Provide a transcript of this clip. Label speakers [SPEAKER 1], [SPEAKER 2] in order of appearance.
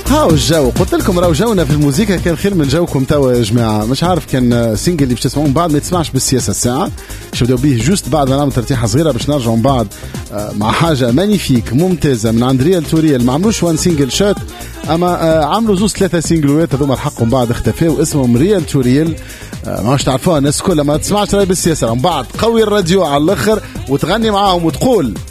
[SPEAKER 1] هاو الجو، قلت لكم راهو جونا في الموسيقى كان خير من جوكم توا يا جماعه. مش عارف كان سينجل اللي باش تسمعون بعد ما تسمعش بالسياسه الساعه باش نبداو به جوست بعد ما نعمل ترتيحه صغيره باش نرجعوا من بعد مع حاجه مانيفيك ممتازه من عند ريال توريال. ما عملوش وان سينجل شوت اما عملوا زوز 3 سينجلوات هذوما الحقهم بعد اختفوا اسمهم ريال توريال. ماش تعرفوها الناس كلها ما تسمعش راي بالسياسه من بعد قوي الراديو على الاخر وتغني معاهم وتقول